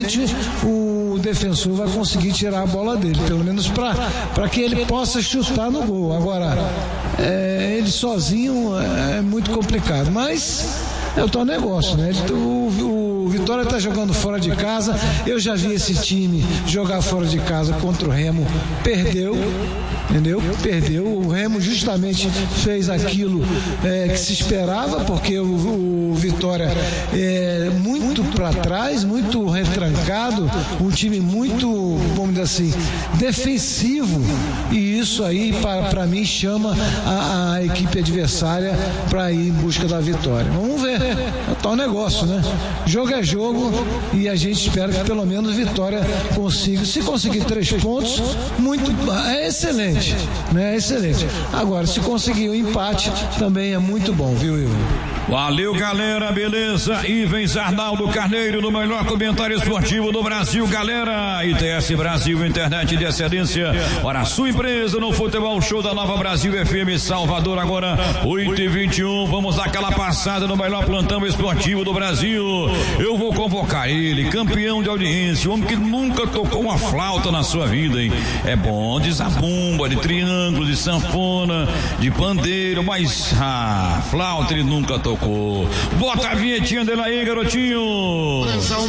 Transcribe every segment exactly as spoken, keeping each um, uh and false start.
dificilmente o defensor vai conseguir tirar a bola dele, pelo menos para que ele possa chutar no gol. Agora, é, ele sozinho é muito complicado, mas é o tal negócio, né? O, o, o Vitória está jogando fora de casa. Eu já vi esse time jogar fora de casa contra o Remo, perdeu, entendeu? Perdeu. O Remo justamente fez aquilo é, que se esperava, porque o, o Vitória é muito para trás, muito retrancado, um time muito, vamos dizer assim, defensivo, e isso aí para mim chama a, a equipe adversária para ir em busca da vitória. Vamos ver, é tal negócio, né? Jogo é jogo e a gente espera que pelo menos Vitória consiga, se conseguir três pontos, muito, é excelente, né? É excelente. Agora, se conseguir o um empate, também é muito bom, viu, Ivo? Valeu, galera, beleza? Ivens Arnaldo Carneiro, no melhor comentário esportivo do Brasil, galera. I T S Brasil, internet de excelência para a sua empresa no Futebol Show da Nova Brasil F M Salvador, agora oito e vinte e um. Vamos dar aquela passada no melhor plantão esportivo do Brasil. Eu vou convocar ele, campeão de audiência, o homem que nunca tocou uma flauta na sua vida, hein? É bom de zabumba, de triângulo, de sanfona, de pandeiro, mas ah, flauta ele nunca tocou. Bota a vinhetinha dele aí, garotinho.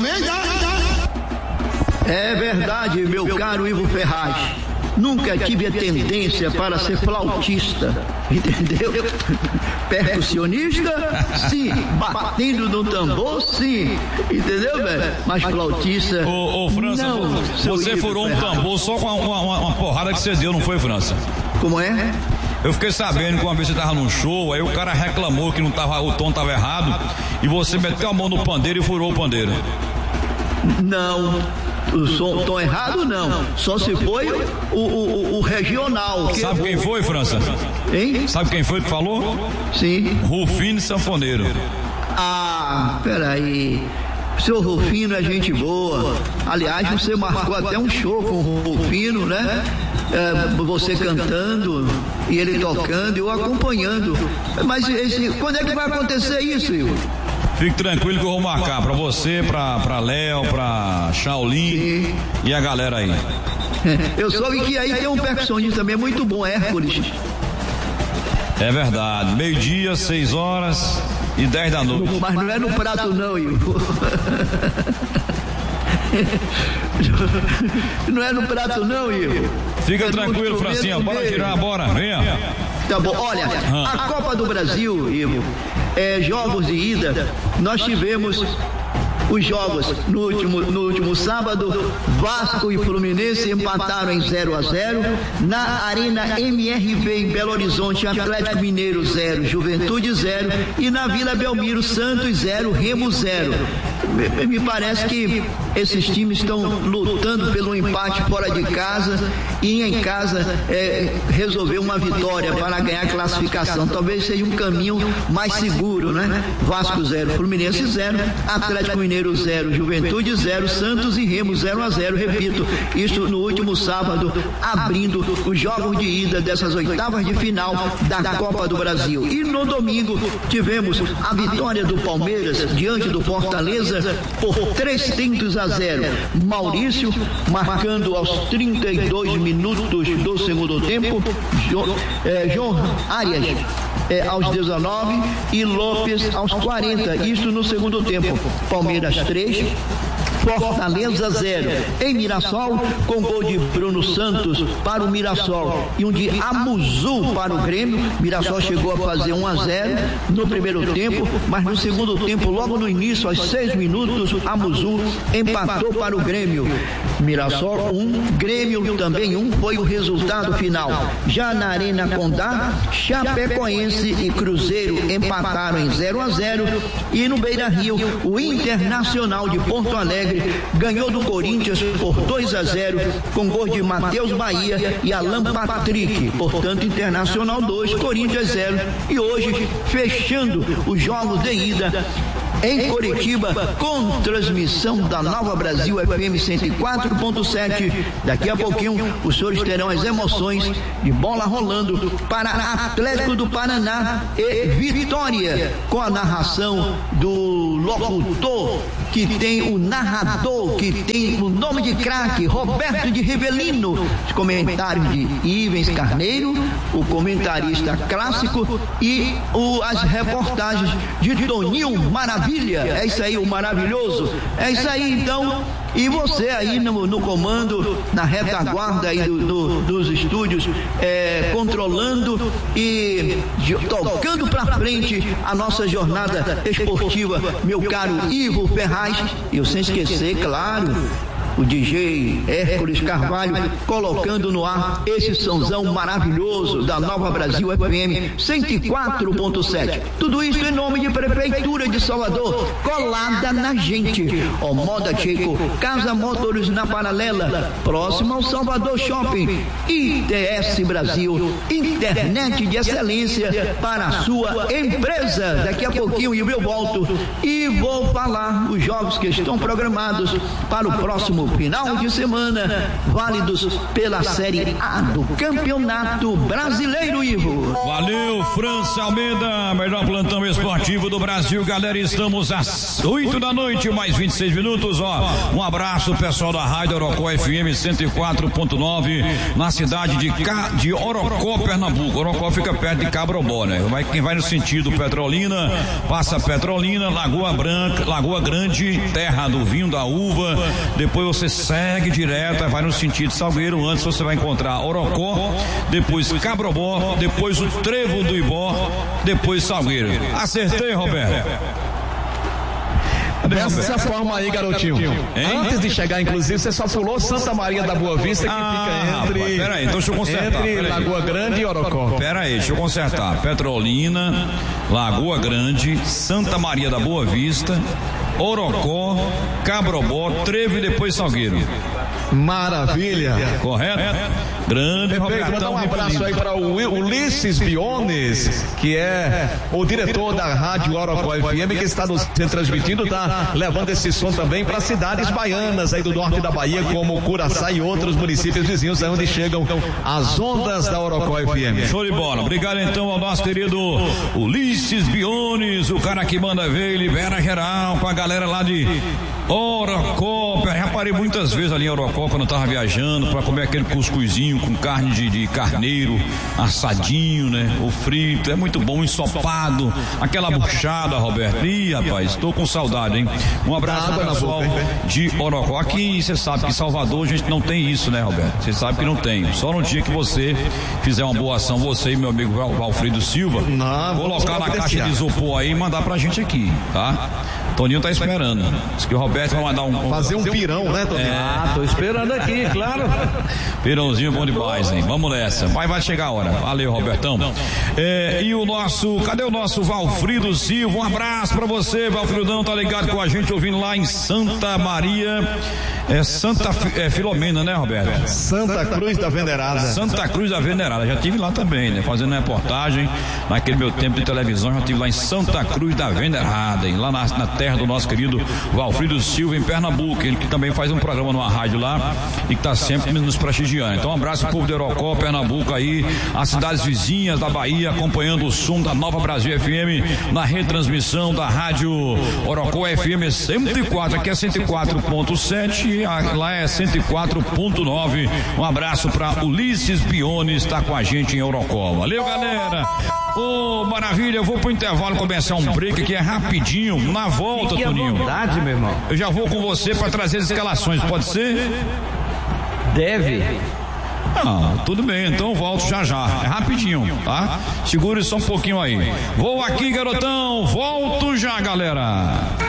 É verdade, meu caro Ivo Ferraz. Nunca tive a tendência para ser flautista, entendeu? Percussionista, sim. Batendo no tambor, sim. Entendeu, velho? Mas flautista. Ô, ô França, não, você furou um tambor só com uma, uma, uma porrada que você deu, não foi, França? Como é? Eu fiquei sabendo que uma vez você tava num show, aí o cara reclamou que não tava, o tom tava errado, e você meteu a mão no pandeiro e furou o pandeiro. Não, o som, tom errado não, só se foi o, o, o regional. Que Sabe quem foi, França? Hein? Sabe quem foi que falou? Sim. Rufino Sanfoneiro. Ah, peraí. Seu Rufino é gente boa. Aliás, você marcou até um show com o Rufino, né? É, você cantando e ele tocando e eu acompanhando. Mas esse, quando é que vai acontecer isso, Igor? Fique tranquilo que eu vou marcar pra você, pra, pra Léo, pra Shaolin. Sim. E a galera aí. Eu soube que aí tem um percussionista também muito bom, Hércules. É verdade. Meio-dia, seis horas e dez da noite. Mas não é no prato não, Igor. Não é no prato não, Igor. Fica é tranquilo, Francinha, bora tirar, bora, venha. Tá bom, olha, a Copa do Brasil, Ivo, é, jogos de ida, nós tivemos os jogos no último, no último sábado. Vasco e Fluminense empataram em zero a zero. Na Arena M R V em Belo Horizonte, Atlético Mineiro zero, Juventude zero. E na Vila Belmiro, Santos zero, Remo zero. Me, me parece que esses times estão lutando pelo empate fora de casa e em casa é, resolver uma vitória para ganhar a classificação. Talvez seja um caminho mais seguro, né? Vasco zero, Fluminense zero, Atlético Mineiro zero, Juventude zero, Santos e Remo zero a zero. Repito, isto no último sábado, abrindo os jogos de ida dessas oitavas de final da Copa do Brasil. E no domingo tivemos a vitória do Palmeiras diante do Fortaleza por três tentos a zero. Maurício marcando aos trinta e dois minutos do segundo tempo, jo, é, João Arias É, aos dezenove e Lopes aos quarenta, isto no segundo tempo. Palmeiras três, Fortaleza zero. Em Mirassol, com gol de Bruno Santos para o Mirassol e um de Amuzu para o Grêmio. Mirassol chegou a fazer um a zero no primeiro tempo, mas no segundo tempo, logo no início, aos seis minutos, Amuzu empatou para o Grêmio. Mirassol um, Grêmio também um, foi o resultado final. Já na Arena Condá, Chapecoense e Cruzeiro empataram em zero a zero. E no Beira-Rio, o Internacional de Porto Alegre ganhou do Corinthians por dois a zero, com gol de Matheus Bahia e Alan Patrick. Portanto, Internacional dois, Corinthians zero. E hoje, fechando os jogos de ida, em Curitiba, com transmissão da Nova Brasil F M cento e quatro ponto sete. Daqui a pouquinho os senhores terão as emoções de bola rolando para Atlético do Paraná e Vitória, com a narração do locutor que tem o narrador, que tem o nome de craque, Roberto de Rivelino. Os comentários de Ivens Carneiro, o comentarista clássico, e o, as reportagens de Toninho Maravilha. É isso aí, o maravilhoso. É isso aí, então. E você aí no, no comando, na retaguarda aí do, do, dos estúdios, é, controlando e tocando para frente a nossa jornada esportiva, meu caro Ivo Ferraz. E eu sem esquecer, claro, o D J Hércules Carvalho, colocando no ar esse sonzão maravilhoso da Nova Brasil F M cento e quatro ponto sete. Tudo isso em nome de Prefeitura de Salvador, colada na gente. O Moda Chico, Casa Motors na Paralela, próximo ao Salvador Shopping. I T S Brasil, internet de excelência para a sua empresa. Daqui a pouquinho eu volto e vou falar os jogos que estão programados para o próximo final de semana, válidos pela Série A do Campeonato Brasileiro, Ivo. Valeu, França Almeida, melhor plantão esportivo do Brasil. Galera, estamos às oito da noite, mais vinte e seis minutos, ó. Um abraço, pessoal da Rádio Orocó F M cento e quatro ponto nove, na cidade de, Ca... de Orocó, Pernambuco. Orocó fica perto de Cabrobó, né? Vai, quem vai no sentido Petrolina, passa Petrolina, Lagoa Branca, Lagoa Grande, terra do vinho, da uva, depois você segue direto, vai no sentido Salgueiro. Antes você vai encontrar Orocó, depois Cabrobó, depois o Trevo do Ibó, depois Salgueiro. Acertei, Roberto? Dessa forma aí, garotinho. Hein? Antes de chegar, inclusive, você só pulou Santa Maria da Boa Vista, que ah, fica entre. Peraí, então deixa eu consertar. Entre Lagoa Grande e Orocó. Peraí, deixa eu consertar. Petrolina, Lagoa Grande, Santa Maria da Boa Vista, Orocó, Cabrobó, Trevo e depois Salgueiro. Maravilha. Correto? Grande. Perfeito, mandar um abraço aí para o Ulisses Biones, que é o diretor da Rádio Orocó F M, que está nos transmitindo, tá levando esse som também para cidades baianas aí do norte da Bahia, como Curaçá e outros municípios vizinhos, onde chegam as ondas da Orocó F M. Show de bola. Obrigado então ao nosso querido Ulisses Biones, o cara que manda ver e libera geral com a galera lá de Orocó. Já parei muitas vezes ali em Orocó quando eu tava viajando para comer aquele cuscuzinho com carne de, de carneiro assadinho, né? O frito, é muito bom, ensopado, aquela buchada, Roberto. Ih, rapaz, estou com saudade, hein? Um abraço para o pessoal de Orocó. Aqui você sabe que em Salvador a gente não tem isso, né, Roberto? Você sabe que não tem. Só no dia que você fizer uma boa ação, você e meu amigo Val, Valfrido Silva, não, colocar na caixa de isopor aí e mandar pra gente aqui, tá? Toninho tá esperando. Diz que o Roberto vai mandar um. Fazer um pirão, né, Toninho? É. Ah, tô esperando aqui, claro. Pirãozinho bom demais, hein? Vamos nessa. Vai, vai chegar a hora. Valeu, Robertão. É, e o nosso. Cadê o nosso Valfrido Silva? Um abraço pra você, Valfridão. Tá ligado com a gente ouvindo lá em Santa Maria. É Santa é, Filomena, né, Roberto? Santa Cruz da Venerada. Santa Cruz da Venerada. Já tive lá também, né? Fazendo reportagem. Naquele meu tempo de televisão, já tive lá em Santa Cruz da Venerada, hein? Lá na, na terra do nosso querido Valfrido Silva, em Pernambuco. Ele que também faz um programa numa rádio lá e que tá sempre nos prestigiando. Então, um abraço pro povo de Orocó, Pernambuco aí, as cidades vizinhas da Bahia, acompanhando o som da Nova Brasil F M na retransmissão da rádio Orocó F M cento e quatro. Aqui é cento e quatro ponto sete. Lá é cento e quatro ponto nove. Um abraço para Ulisses Biones, está com a gente em Orocó. Valeu, galera. Ô, oh, maravilha, eu vou pro intervalo começar um break que é rapidinho. Na volta, Fique Toninho. à vontade, meu irmão. Eu já vou com você para trazer as escalações, pode ser? Deve. Ah, tudo bem, então eu volto já já. É rapidinho, tá? Segure só um pouquinho aí. Vou aqui, garotão. Volto já, galera.